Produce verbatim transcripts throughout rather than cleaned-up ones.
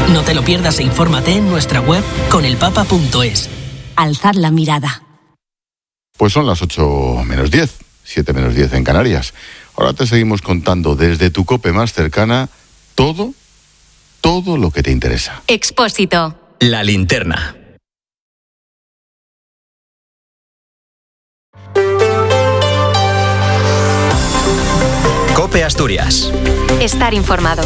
No te lo pierdas e infórmate en nuestra web con el papa punto es. Alzad la mirada. Pues son las ocho menos diez, siete menos diez en Canarias. Ahora te seguimos contando desde tu COPE más cercana todo, todo lo que te interesa. Expósito. La linterna. COPE Asturias. Estar informado.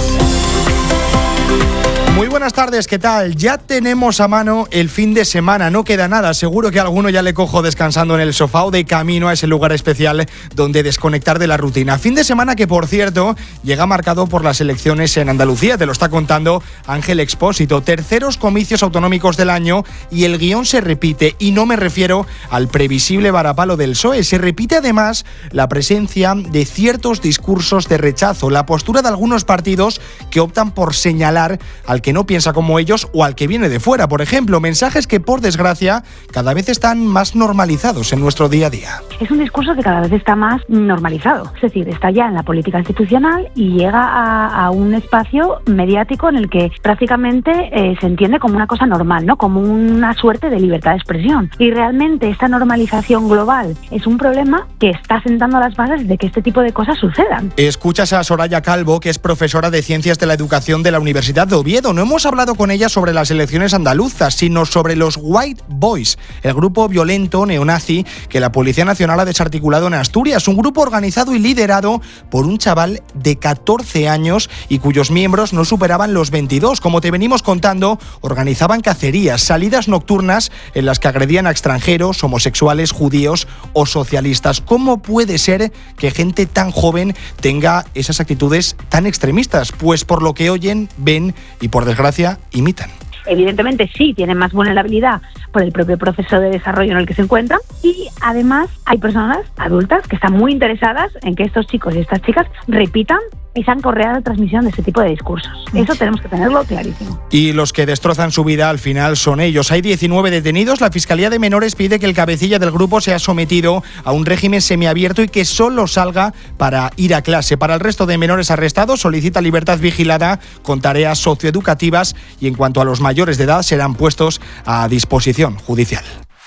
Muy buenas tardes, ¿qué tal? Ya tenemos a mano el fin de semana, no queda nada. Seguro que a alguno ya le cojo descansando en el sofá o de camino a ese lugar especial donde desconectar de la rutina. Fin de semana que, por cierto, llega marcado por las elecciones en Andalucía. Te lo está contando Ángel Expósito. Terceros comicios autonómicos del año y el guión se repite. Y no me refiero al previsible varapalo del P S O E. Se repite además la presencia de ciertos discursos de rechazo, la postura de algunos partidos que optan por señalar al que no piensa como ellos o al que viene de fuera, por ejemplo, mensajes que por desgracia cada vez están más normalizados en nuestro día a día. Es un discurso que cada vez está más normalizado, es decir, está ya en la política institucional y llega a, a un espacio mediático en el que prácticamente eh, se entiende como una cosa normal, ¿no? Como una suerte de libertad de expresión. Y realmente esta normalización global es un problema que está sentando las bases de que este tipo de cosas sucedan. Escuchas a Soraya Calvo, que es profesora de Ciencias de la Educación de la Universidad de Oviedo. No hemos hablado con ella sobre las elecciones andaluzas, sino sobre los White Boys, el grupo violento neonazi que la Policía Nacional ha desarticulado en Asturias. Un grupo organizado y liderado por un chaval de catorce años y cuyos miembros no superaban los veintidós. Como te venimos contando, organizaban cacerías, salidas nocturnas en las que agredían a extranjeros, homosexuales, judíos o socialistas. ¿Cómo puede ser que gente tan joven tenga esas actitudes tan extremistas? Pues por lo que oyen, ven y por desgracia imitan. Evidentemente sí, tienen más vulnerabilidad por el propio proceso de desarrollo en el que se encuentran y además hay personas adultas que están muy interesadas en que estos chicos y estas chicas repitan esa correa de transmisión de este tipo de discursos. Eso tenemos que tenerlo clarísimo. Y los que destrozan su vida al final son ellos. Hay diecinueve detenidos. La Fiscalía de Menores pide que el cabecilla del grupo sea sometido a un régimen semiabierto y que solo salga para ir a clase. Para el resto de menores arrestados solicita libertad vigilada con tareas socioeducativas y en cuanto a los mayores de edad serán puestos a disposición judicial.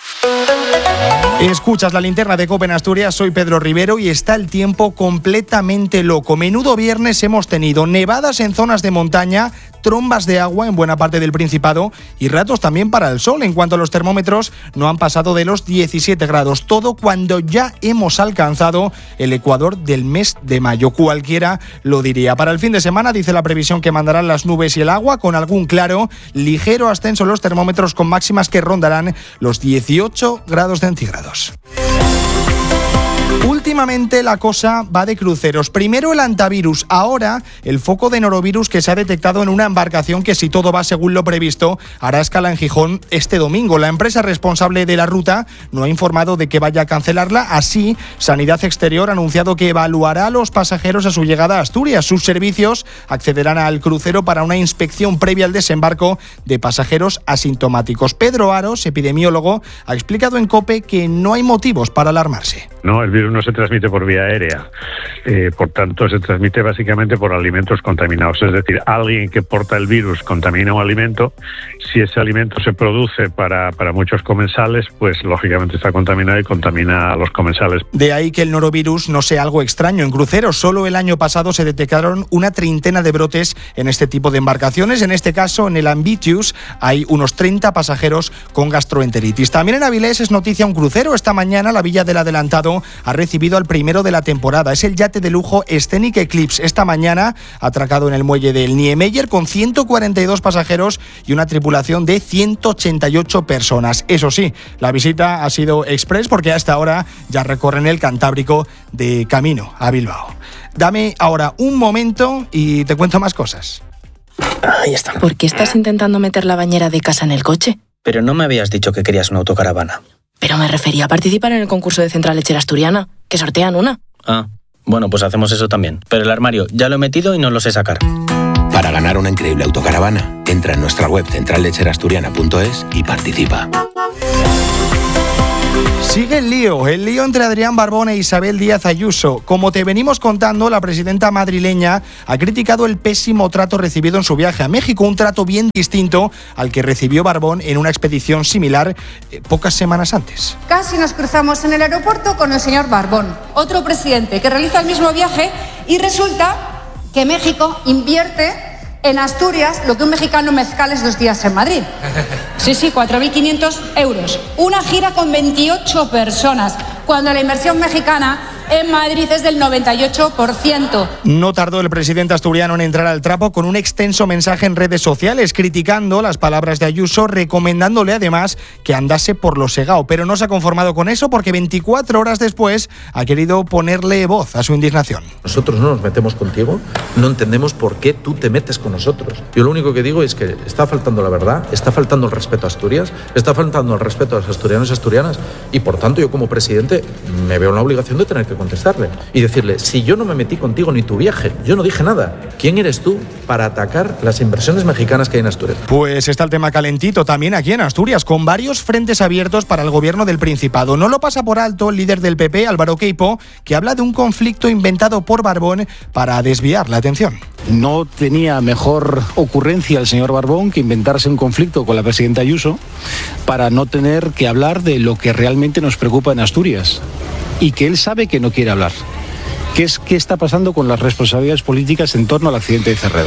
Escuchas la linterna de COPE en Asturias, soy Pedro Rivero y está el tiempo completamente loco. Menudo viernes hemos tenido, nevadas en zonas de montaña, trombas de agua en buena parte del Principado y ratos también para el sol. En cuanto a los termómetros, no han pasado de los diecisiete grados, todo cuando ya hemos alcanzado el ecuador del mes de mayo. Cualquiera lo diría. Para el fin de semana dice la previsión que mandarán las nubes y el agua con algún claro, ligero ascenso en los termómetros con máximas que rondarán los dieciocho grados centígrados. Últimamente la cosa va de cruceros. Primero el antivirus, ahora el foco de norovirus que se ha detectado en una embarcación que, si todo va según lo previsto, hará escala en Gijón este domingo. La empresa responsable de la ruta no ha informado de que vaya a cancelarla. Así, Sanidad Exterior ha anunciado que evaluará a los pasajeros a su llegada a Asturias. Sus servicios accederán al crucero para una inspección previa al desembarco de pasajeros asintomáticos. Pedro Aros, epidemiólogo, ha explicado en COPE que no hay motivos para alarmarse. No, el virus no se transmite por vía aérea, eh, por tanto se transmite básicamente por alimentos contaminados, es decir, alguien que porta el virus contamina un alimento, si ese alimento se produce para, para muchos comensales, pues lógicamente está contaminado y contamina a los comensales. De ahí que el norovirus no sea algo extraño en cruceros. Solo el año pasado se detectaron una treintena de brotes en este tipo de embarcaciones. En este caso, en el Ambitious hay unos treinta pasajeros con gastroenteritis. También en Avilés es noticia un crucero. Esta mañana la Villa del Adelantado ha recibido al primero de la temporada. Es el yate de lujo Scenic Eclipse. Esta mañana ha atracado en el muelle del Niemeyer con ciento cuarenta y dos pasajeros y una tripulación de ciento ochenta y ocho personas. Eso sí, la visita ha sido express porque hasta ahora ya recorren el Cantábrico de camino a Bilbao. Dame ahora un momento y te cuento más cosas. Ahí está. ¿Por qué estás intentando meter la bañera de casa en el coche? Pero no me habías dicho que querías una autocaravana. Pero me refería a participar en el concurso de Central Lechera Asturiana, que sortean una. Ah, bueno, pues hacemos eso también. Pero el armario ya lo he metido y no lo sé sacar. Para ganar una increíble autocaravana, entra en nuestra web central lechera asturiana punto es y participa. Sigue el lío, el lío entre Adrián Barbón e Isabel Díaz Ayuso. Como te venimos contando, la presidenta madrileña ha criticado el pésimo trato recibido en su viaje a México, un trato bien distinto al que recibió Barbón en una expedición similar eh, pocas semanas antes. Casi nos cruzamos en el aeropuerto con el señor Barbón, otro presidente que realiza el mismo viaje, y resulta que México invierte en Asturias lo que un mexicano mezcales dos días en Madrid. Sí, sí, cuatro mil quinientos euros. Una gira con veintiocho personas, cuando la inversión mexicana en Madrid es del noventa y ocho por ciento. No tardó el presidente asturiano en entrar al trapo con un extenso mensaje en redes sociales criticando las palabras de Ayuso, recomendándole además que andase por lo segao. Pero no se ha conformado con eso porque veinticuatro horas después ha querido ponerle voz a su indignación. Nosotros no nos metemos contigo, no entendemos por qué tú te metes con nosotros. Yo lo único que digo es que está faltando la verdad, está faltando el respeto a Asturias, está faltando el respeto a los asturianos y asturianas, y por tanto yo como presidente me veo en la obligación de tener que contestarle y decirle: si yo no me metí contigo ni tu viaje, yo no dije nada, ¿quién eres tú para atacar las inversiones mexicanas que hay en Asturias? Pues está el tema calentito también aquí en Asturias, con varios frentes abiertos para el gobierno del Principado. No lo pasa por alto el líder del P P, Álvaro Queipo, que habla de un conflicto inventado por Barbón para desviar la atención. No tenía mejor ocurrencia el señor Barbón que inventarse un conflicto con la presidenta Ayuso para no tener que hablar de lo que realmente nos preocupa en Asturias y que él sabe que no quiere hablar, que es qué está pasando con las responsabilidades políticas en torno al accidente de Cerredo.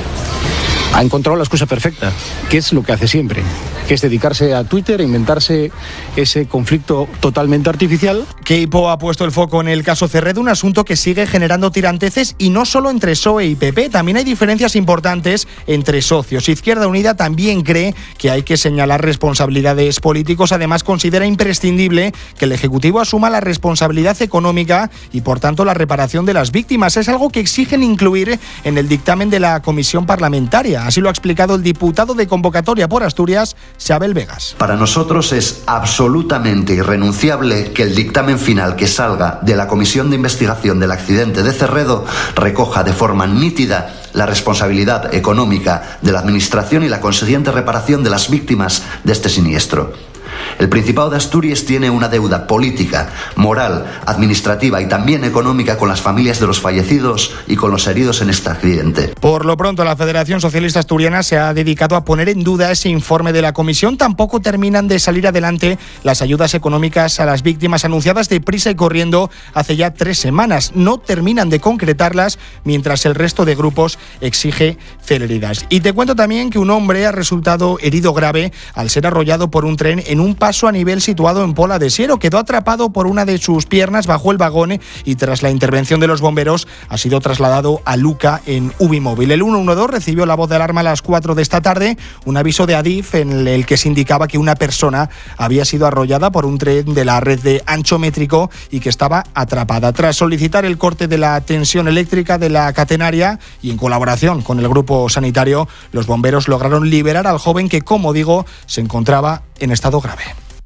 Ha encontrado la excusa perfecta, que es lo que hace siempre, que es dedicarse a Twitter e inventarse ese conflicto totalmente artificial. Queipo ha puesto el foco en el caso Cerredo, un asunto que sigue generando tiranteces, y no solo entre P S O E y P P, también hay diferencias importantes entre socios. Izquierda Unida también cree que hay que señalar responsabilidades políticos. Además, considera imprescindible que el Ejecutivo asuma la responsabilidad económica y, por tanto, la reparación de las víctimas. Es algo que exigen incluir en el dictamen de la comisión parlamentaria. Así lo ha explicado el diputado de convocatoria por Asturias, Xabel Vegas. Para nosotros es absolutamente irrenunciable que el dictamen final que salga de la Comisión de Investigación del accidente de Cerredo recoja de forma nítida la responsabilidad económica de la Administración y la consiguiente reparación de las víctimas de este siniestro. El Principado de Asturias tiene una deuda política, moral, administrativa y también económica con las familias de los fallecidos y con los heridos en este accidente. Por lo pronto, la Federación Socialista Asturiana se ha dedicado a poner en duda ese informe de la comisión. Tampoco terminan de salir adelante las ayudas económicas a las víctimas anunciadas deprisa y corriendo hace ya tres semanas. No terminan de concretarlas, mientras el resto de grupos exige celeridad. Y te cuento también que un hombre ha resultado herido grave al ser arrollado por un tren en un paso a nivel situado en Pola de Siero. Quedó atrapado por una de sus piernas bajo el vagón y tras la intervención de los bomberos ha sido trasladado a Luca en Ubimóvil. El ciento doce recibió la voz de alarma a las cuatro de esta tarde, un aviso de Adif en el que se indicaba que una persona había sido arrollada por un tren de la red de ancho métrico y que estaba atrapada. Tras solicitar el corte de la tensión eléctrica de la catenaria y en colaboración con el grupo sanitario, los bomberos lograron liberar al joven que, como digo, se encontraba en estado grave.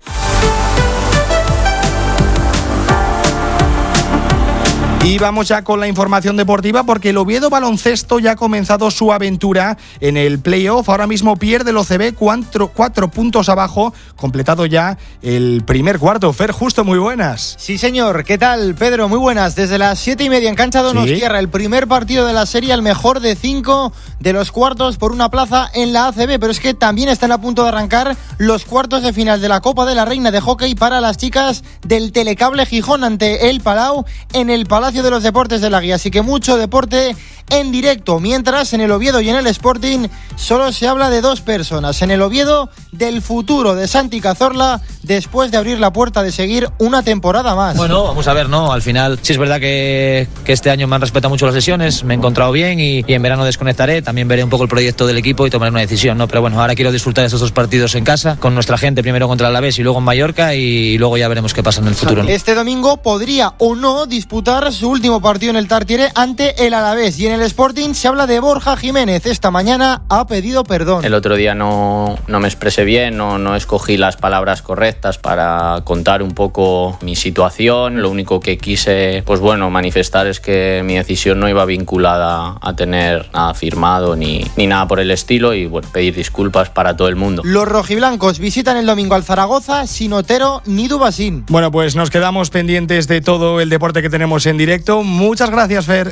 Y vamos ya con la información deportiva, porque el Oviedo Baloncesto ya ha comenzado su aventura en el playoff. Ahora mismo pierde el O C B cuatro, cuatro puntos abajo, completado ya el primer cuarto. Fer, Justo, muy buenas. Sí, señor. ¿Qué tal, Pedro? Muy buenas. Desde las siete y media en cancha Donostiarra, ¿sí? El primer partido de la serie, el mejor de cinco de los cuartos por una plaza en la A C B. Pero es que también están a punto de arrancar los cuartos de final de la Copa de la Reina de Hockey para las chicas del Telecable Gijón ante el Palau en el Palacio de los Deportes de la Guía. Así que mucho deporte en directo, mientras en el Oviedo y en el Sporting solo se habla de dos personas. En el Oviedo, del futuro de Santi Cazorla después de abrir la puerta de seguir una temporada más. Bueno, vamos a ver, ¿no? Al final sí es verdad que, que este año me han respetado mucho las lesiones, me he encontrado bien y, y en verano desconectaré, también veré un poco el proyecto del equipo y tomaré una decisión, ¿no? Pero bueno, ahora quiero disfrutar de estos dos partidos en casa, con nuestra gente, primero contra el Alavés y luego en Mallorca, y luego ya veremos qué pasa en el futuro, ¿no? Este domingo podría o no disputar su último partido en el Tartiere ante el Alavés, y en el Sporting se habla de Borja Jiménez. Esta mañana ha pedido perdón. El otro día no, no me expresé bien, no, no escogí las palabras correctas para contar un poco mi situación. Lo único que quise, pues bueno, manifestar es que mi decisión no iba vinculada a tener nada firmado ni, ni nada por el estilo y bueno, pedir disculpas para todo el mundo. Los rojiblancos visitan el domingo al Zaragoza sin Otero ni Dubasín. Bueno, pues nos quedamos pendientes de todo el deporte que tenemos en directo. Muchas gracias, Fer.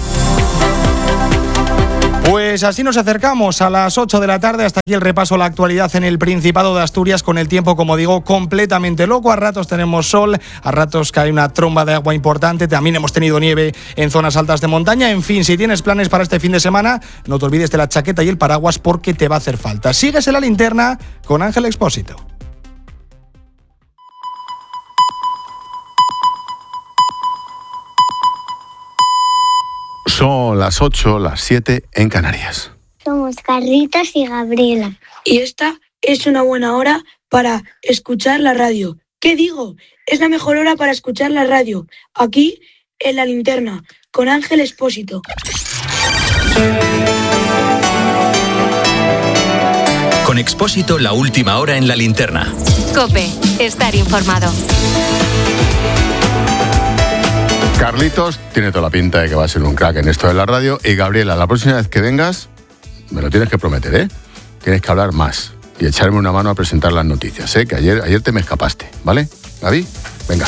Pues así nos acercamos a las ocho de la tarde. Hasta aquí el repaso a la actualidad en el Principado de Asturias, con el tiempo, como digo, completamente loco. A ratos tenemos sol, a ratos cae una tromba de agua importante. También hemos tenido nieve en zonas altas de montaña. En fin, si tienes planes para este fin de semana, no te olvides de la chaqueta y el paraguas porque te va a hacer falta. Sigues en La Linterna con Ángel Expósito. Son las ocho, las siete en Canarias. Somos Carlitos y Gabriela. Y esta es una buena hora para escuchar la radio. ¿Qué digo? Es la mejor hora para escuchar la radio. Aquí, en La Linterna, con Ángel Expósito. Con Expósito, la última hora en La Linterna. COPE, estar informado. Carlitos tiene toda la pinta de que va a ser un crack en esto de la radio. Y Gabriela, la próxima vez que vengas, me lo tienes que prometer, ¿eh? Tienes que hablar más y echarme una mano a presentar las noticias, ¿eh? Que ayer, ayer te me escapaste, ¿vale? Gaby, venga.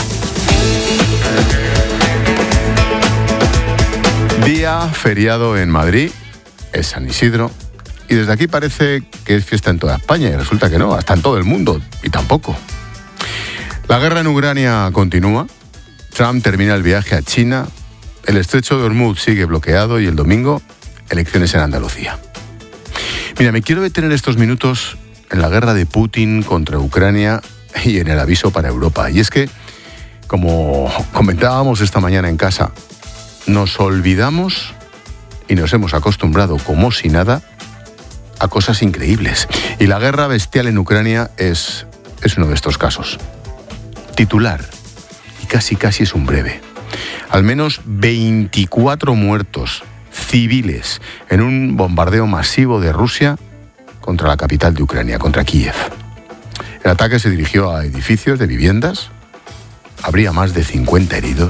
Día feriado en Madrid, es San Isidro, y desde aquí parece que es fiesta en toda España, y resulta que no, hasta en todo el mundo, y tampoco. La guerra en Ucrania continúa. Trump termina el viaje a China, el estrecho de Hormuz sigue bloqueado y el domingo, elecciones en Andalucía. Mira, me quiero detener estos minutos en la guerra de Putin contra Ucrania y en el aviso para Europa. Y es que, como comentábamos esta mañana en casa, nos olvidamos y nos hemos acostumbrado como si nada a cosas increíbles. Y la guerra bestial en Ucrania es, es uno de estos casos. Titular. Casi, casi es un breve. Al menos veinticuatro muertos civiles en un bombardeo masivo de Rusia contra la capital de Ucrania, contra Kiev. El ataque se dirigió a edificios de viviendas. Habría más de cincuenta heridos.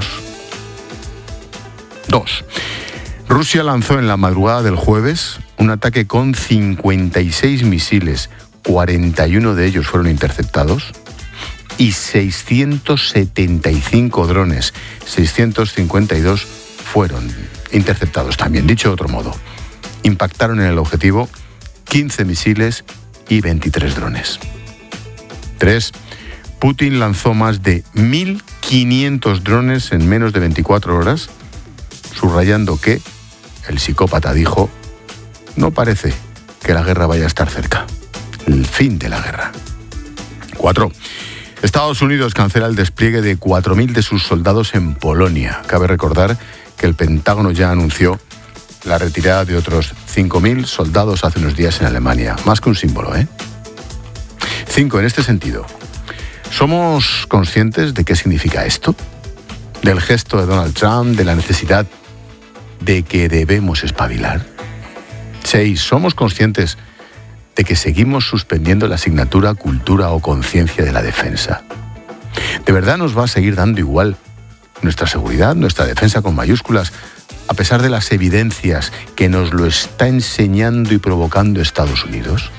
Dos. Rusia lanzó en la madrugada del jueves un ataque con cincuenta y seis misiles. cuarenta y uno de ellos fueron interceptados. Y seiscientos setenta y cinco drones, seiscientos cincuenta y dos fueron interceptados también. Dicho de otro modo, impactaron en el objetivo quince misiles y veintitrés drones. Tres. Putin lanzó más de mil quinientos drones en menos de veinticuatro horas, subrayando que, el psicópata dijo, no parece que la guerra vaya a estar cerca. El fin de la guerra. Cuatro. Estados Unidos cancela el despliegue de cuatro mil de sus soldados en Polonia. Cabe recordar que el Pentágono ya anunció la retirada de otros cinco mil soldados hace unos días en Alemania. Más que un símbolo, ¿eh? Cinco, en este sentido, ¿somos conscientes de qué significa esto? ¿Del gesto de Donald Trump, de la necesidad de que debemos espabilar? Seis, ¿somos conscientes de que seguimos suspendiendo la asignatura Cultura o Conciencia de la Defensa? ¿De verdad nos va a seguir dando igual nuestra seguridad, nuestra defensa con mayúsculas, a pesar de las evidencias que nos lo está enseñando y provocando Estados Unidos?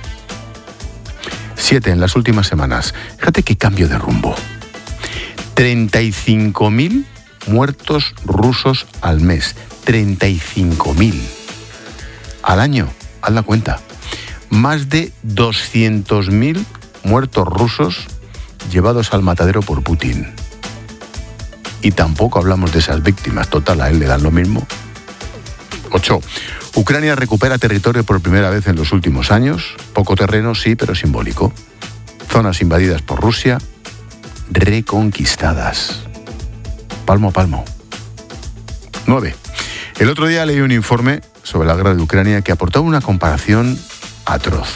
Siete, en las últimas semanas, fíjate qué cambio de rumbo. treinta y cinco mil muertos rusos al mes. treinta y cinco mil. Al año, haz la cuenta. Más de doscientos mil muertos rusos llevados al matadero por Putin. Y tampoco hablamos de esas víctimas. Total, a él le dan lo mismo. Ocho. Ucrania recupera territorio por primera vez en los últimos años. Poco terreno, sí, pero simbólico. Zonas invadidas por Rusia, reconquistadas. Palmo a palmo. Nueve. El otro día leí un informe sobre la guerra de Ucrania que aportaba una comparación atroz.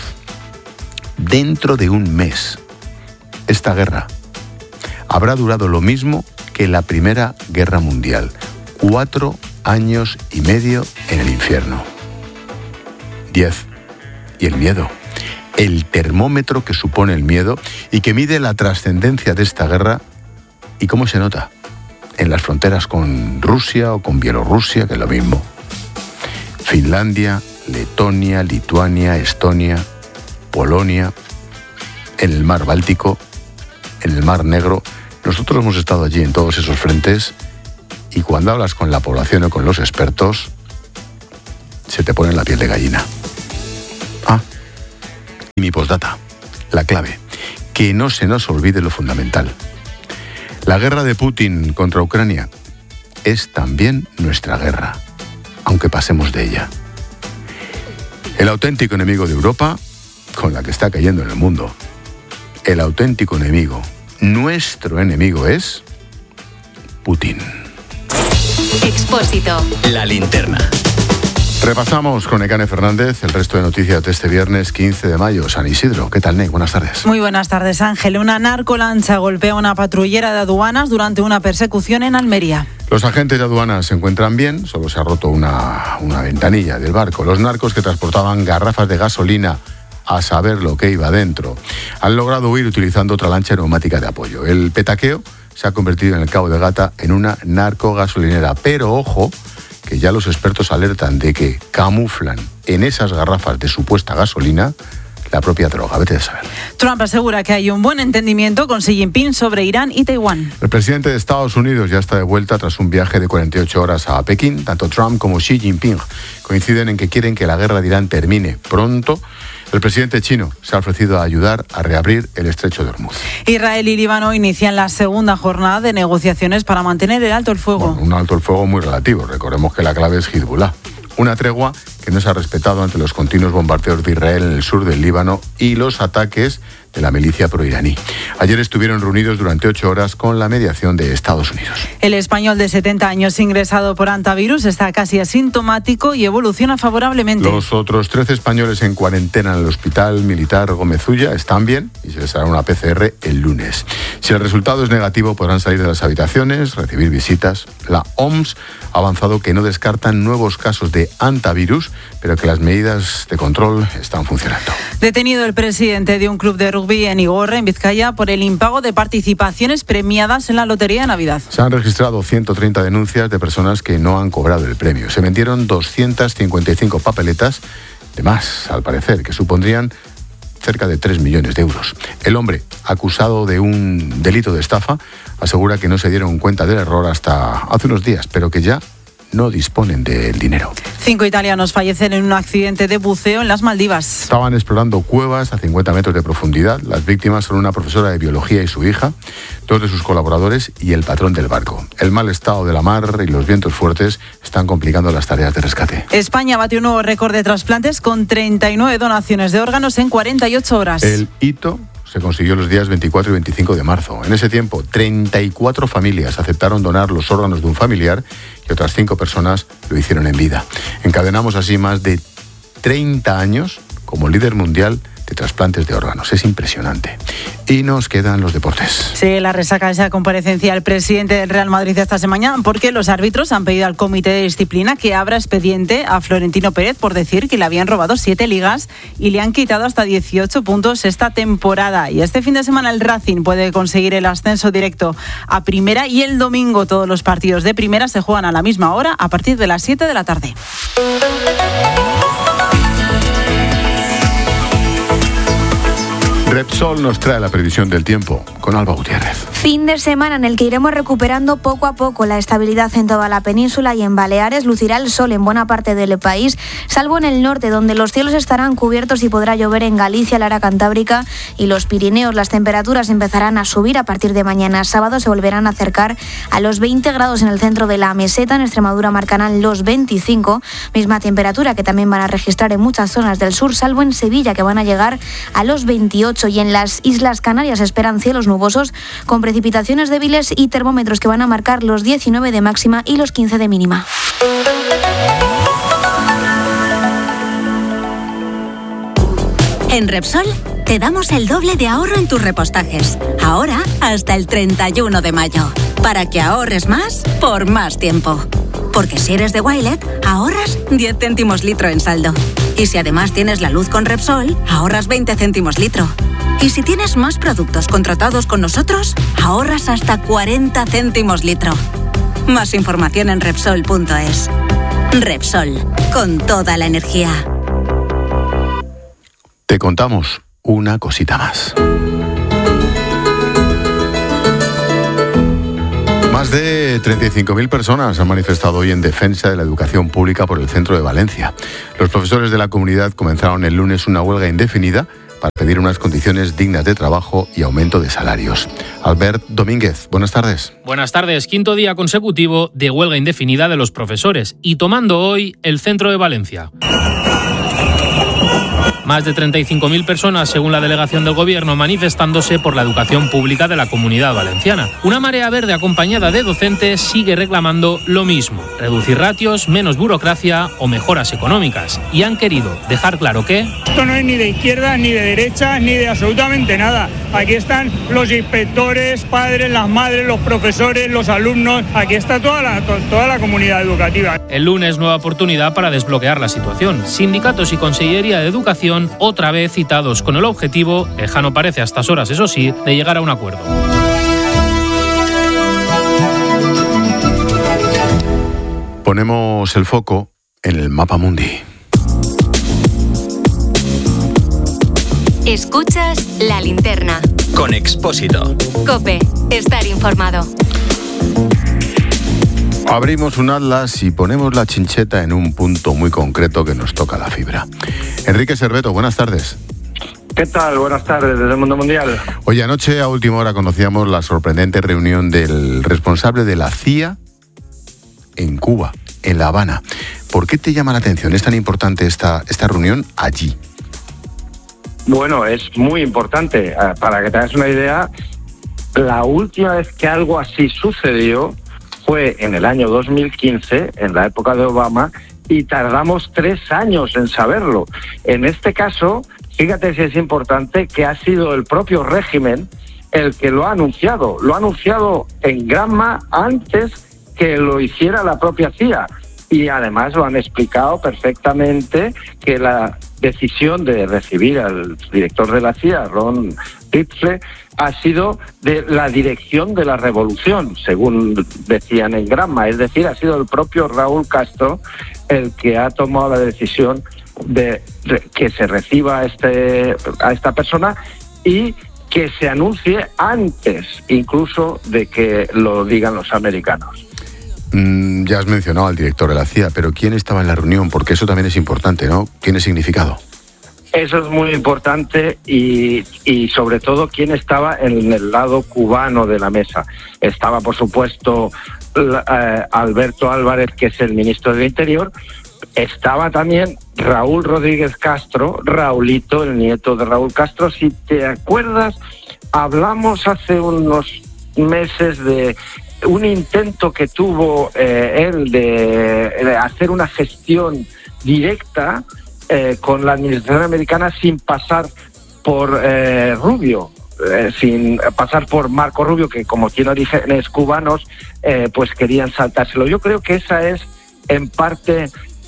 Dentro de un mes, esta guerra habrá durado lo mismo que la Primera Guerra Mundial. Cuatro años y medio en el infierno. Diez. Y el miedo. el termómetro que supone el miedo y que mide la trascendencia de esta guerra y cómo se nota en las fronteras con Rusia o con Bielorrusia, que es lo mismo. Finlandia, Letonia, Lituania, Estonia, Polonia, en el mar Báltico, en el mar Negro. Nosotros hemos estado allí en todos esos frentes y cuando hablas con la población o con los expertos, se te pone la piel de gallina. Ah, y mi postdata, la clave, que no se nos olvide lo fundamental. La guerra de Putin contra Ucrania es también nuestra guerra, aunque pasemos de ella. El auténtico enemigo de Europa, con la que está cayendo en el mundo, el auténtico enemigo, nuestro enemigo es Putin. Expósito. La linterna. Repasamos con Nekane Fernández el resto de noticias de este viernes quince de mayo, San Isidro. ¿Qué tal, Nek? Buenas tardes. Muy buenas tardes, Ángel. Una narcolancha golpea a una patrullera de aduanas durante una persecución en Almería. Los agentes de aduanas se encuentran bien, solo se ha roto una, una ventanilla del barco. Los narcos que transportaban garrafas de gasolina, a saber lo que iba dentro, han logrado huir utilizando otra lancha neumática de apoyo. El petaqueo se ha convertido en el Cabo de Gata en una narcogasolinera, pero ojo, que ya los expertos alertan de que camuflan en esas garrafas de supuesta gasolina la propia droga. Vete a saber. Trump asegura que hay un buen entendimiento con Xi Jinping sobre Irán y Taiwán. El presidente de Estados Unidos ya está de vuelta tras un viaje de cuarenta y ocho horas a Pekín. Tanto Trump como Xi Jinping coinciden en que quieren que la guerra de Irán termine pronto. El presidente chino se ha ofrecido a ayudar a reabrir el estrecho de Hormuz. Israel y Líbano inician la segunda jornada de negociaciones para mantener el alto el fuego. Bueno, un alto el fuego muy relativo. Recordemos que la clave es Hezbollah. Una tregua que no se ha respetado ante los continuos bombardeos de Israel en el sur del Líbano y los ataques de la milicia proiraní. Ayer estuvieron reunidos durante ocho horas con la mediación de Estados Unidos. El español de setenta años ingresado por hantavirus está casi asintomático y evoluciona favorablemente. Los otros trece españoles en cuarentena en el Hospital Militar Gómez Ulla están bien y se les hará una P C R el lunes. Si el resultado es negativo, podrán salir de las habitaciones, recibir visitas. La O M S ha avanzado que no descartan nuevos casos de hantavirus, pero que las medidas de control están funcionando. Detenido el presidente de un club de rugby en Igorre, en Vizcaya, por el impago de participaciones premiadas en la Lotería de Navidad. Se han registrado ciento treinta denuncias de personas que no han cobrado el premio. Se vendieron doscientas cincuenta y cinco papeletas, de más, al parecer, que supondrían cerca de tres millones de euros. El hombre, acusado de un delito de estafa, asegura que no se dieron cuenta del error hasta hace unos días, pero que ya no disponen del dinero. Cinco italianos fallecen en un accidente de buceo en las Maldivas. Estaban explorando cuevas a cincuenta metros de profundidad. Las víctimas son una profesora de biología y su hija, dos de sus colaboradores y el patrón del barco. El mal estado de la mar y los vientos fuertes están complicando las tareas de rescate. España batió un nuevo récord de trasplantes con treinta y nueve donaciones de órganos en cuarenta y ocho horas. El hito se consiguió los días veinticuatro y veinticinco de marzo. En ese tiempo, treinta y cuatro familias aceptaron donar los órganos de un familiar y otras cinco personas lo hicieron en vida. Encadenamos así más de treinta años como líder mundial de trasplantes de órganos. Es impresionante. Y nos quedan los deportes. Sí, la resaca esa comparecencia del presidente del Real Madrid esta semana porque los árbitros han pedido al comité de disciplina que abra expediente a Florentino Pérez por decir que le habían robado siete ligas y le han quitado hasta dieciocho puntos esta temporada. Y este fin de semana el Racing puede conseguir el ascenso directo a primera y el domingo todos los partidos de primera se juegan a la misma hora a partir de las siete de la tarde. Repsol nos trae la previsión del tiempo con Alba Gutiérrez. Fin de semana en el que iremos recuperando poco a poco la estabilidad en toda la península y en Baleares. Lucirá el sol en buena parte del país, salvo en el norte, donde los cielos estarán cubiertos y podrá llover en Galicia, la área cantábrica y los Pirineos. Las temperaturas empezarán a subir a partir de mañana sábado. Se volverán a acercar a los veinte grados en el centro de la meseta. En Extremadura marcarán los veinticinco. Misma temperatura que también van a registrar en muchas zonas del sur, salvo en Sevilla, que van a llegar a los veintiocho. Y en las Islas Canarias esperan cielos nubosos con precipitaciones débiles y termómetros que van a marcar los diecinueve de máxima y los quince de mínima. En Repsol te damos el doble de ahorro en tus repostajes. Ahora hasta el treinta y uno de mayo. Para que ahorres más por más tiempo. Porque si eres de Wilet, ahorras diez céntimos litro en saldo. Y si además tienes la luz con Repsol, ahorras veinte céntimos litro. Y si tienes más productos contratados con nosotros, ahorras hasta cuarenta céntimos litro. Más información en Repsol punto es. Repsol, con toda la energía. Te contamos una cosita más. Más de treinta y cinco mil personas han manifestado hoy en defensa de la educación pública por el centro de Valencia. Los profesores de la comunidad comenzaron el lunes una huelga indefinida para pedir unas condiciones dignas de trabajo y aumento de salarios. Albert Domínguez, buenas tardes. Buenas tardes. Quinto día consecutivo de huelga indefinida de los profesores y tomando hoy el centro de Valencia. Más de treinta y cinco mil personas, según la delegación del Gobierno, manifestándose por la educación pública de la Comunidad Valenciana. Una marea verde acompañada de docentes sigue reclamando lo mismo: reducir ratios, menos burocracia o mejoras económicas. Y han querido dejar claro que esto no es ni de izquierda, ni de derecha, ni de absolutamente nada. Aquí están los inspectores, padres, las madres, los profesores, los alumnos. Aquí está toda la, to- toda la comunidad educativa. El lunes, nueva oportunidad para desbloquear la situación. Sindicatos y Consellería de Educación otra vez citados con el objetivo, lejano parece a estas horas eso sí, de llegar a un acuerdo. Ponemos el foco en el mapa mundi. Escuchas La Linterna. Con Expósito. COPE. Estar informado. Abrimos un atlas y ponemos la chincheta en un punto muy concreto que nos toca la fibra. Enrique Serveto, buenas tardes. ¿Qué tal? Buenas tardes desde el Mundo Mundial. Oye, anoche a última hora conocíamos la sorprendente reunión del responsable de la C I A en Cuba, en La Habana. ¿Por qué te llama la atención? ¿Es tan importante esta, esta reunión allí? Bueno, es muy importante. Para que te hagas una idea, la última vez que algo así sucedió fue en el año dos mil quince, en la época de Obama, y tardamos tres años en saberlo. En este caso, fíjate si es importante, que ha sido el propio régimen el que lo ha anunciado. Lo ha anunciado en Granma antes que lo hiciera la propia C I A. Y además lo han explicado perfectamente, que la decisión de recibir al director de la C I A, Ron Ridgely, ha sido de la dirección de la revolución, según decían en Granma. Es decir, ha sido el propio Raúl Castro el que ha tomado la decisión de, de que se reciba a, este, a esta persona y que se anuncie antes incluso de que lo digan los americanos. Mm, ya has mencionado al director de la C I A, pero ¿quién estaba en la reunión? Porque eso también es importante, ¿no? ¿Tiene significado? Eso es muy importante y, y sobre todo quién estaba en el lado cubano de la mesa. Estaba, por supuesto, eh, Alberto Álvarez, que es el ministro del Interior. Estaba también Raúl Rodríguez Castro, Raulito, el nieto de Raúl Castro. Si te acuerdas, hablamos hace unos meses de un intento que tuvo eh, él de, de hacer una gestión directa Eh, con la administración americana sin pasar por eh, Rubio, eh, sin pasar por Marco Rubio, que como tiene orígenes cubanos, eh, pues querían saltárselo. Yo creo que esa es en parte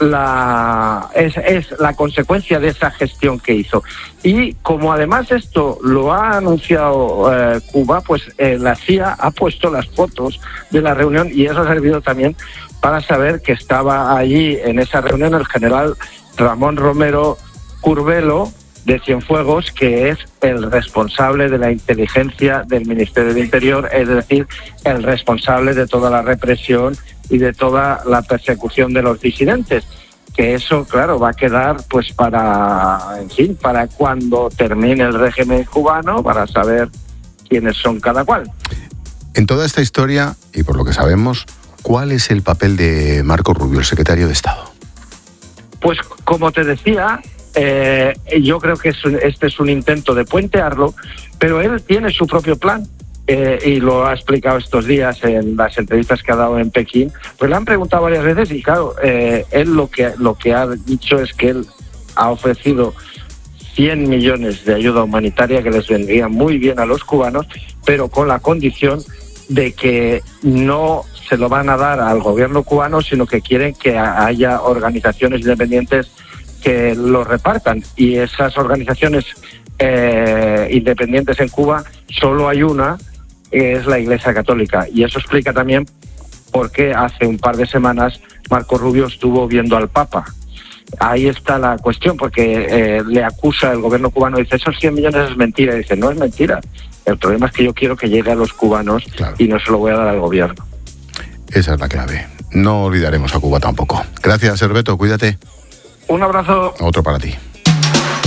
la es, es la consecuencia de esa gestión que hizo. Y como además esto lo ha anunciado eh, Cuba, pues eh, la C I A ha puesto las fotos de la reunión y eso ha servido también para saber que estaba allí en esa reunión el general Ramón Romero Curbelo, de Cienfuegos, que es el responsable de la inteligencia del Ministerio del Interior, es decir, el responsable de toda la represión y de toda la persecución de los disidentes. Que eso, claro, va a quedar pues para, en fin, para cuando termine el régimen cubano, para saber quiénes son cada cual. En toda esta historia, y por lo que sabemos, ¿cuál es el papel de Marco Rubio, el secretario de Estado? Pues como te decía, eh, yo creo que es un, este es un intento de puentearlo, pero él tiene su propio plan eh, y lo ha explicado estos días en las entrevistas que ha dado en Pekín. Pues le han preguntado varias veces y claro, eh, él lo que, lo que ha dicho es que él ha ofrecido cien millones de ayuda humanitaria que les vendría muy bien a los cubanos, pero con la condición de que no se lo van a dar al gobierno cubano, sino que quieren que haya organizaciones independientes que lo repartan. Y esas organizaciones eh, independientes en Cuba, solo hay una, es la Iglesia Católica. Y eso explica también por qué hace un par de semanas Marco Rubio estuvo viendo al Papa. Ahí está la cuestión, porque eh, le acusa el gobierno cubano, dice, esos cien millones es mentira. Y dice, no es mentira. El problema es que yo quiero que llegue a los cubanos, claro, y no se lo voy a dar al gobierno. Esa es la clave. No olvidaremos a Cuba tampoco. Gracias, Herbeto, cuídate. Un abrazo. Otro para ti.